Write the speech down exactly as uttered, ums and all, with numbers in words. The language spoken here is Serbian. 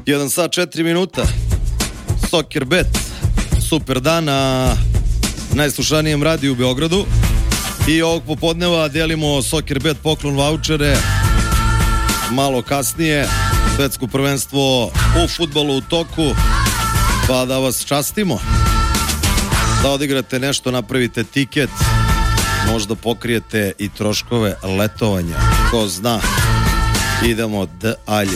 jedan sat četiri minuta. Soccer Bet. Super dan na najslušanijem radiju u Beogradu. I ovog popodneva delimo Soccer Bet poklon vaučere. Malo kasnije svetsko prvenstvo u fudbalu u toku. Pa da vas častimo. Da odigrate nešto, napravite tiket. Možda pokrijete i troškove letovanja. Ko zna. Idemo dalje.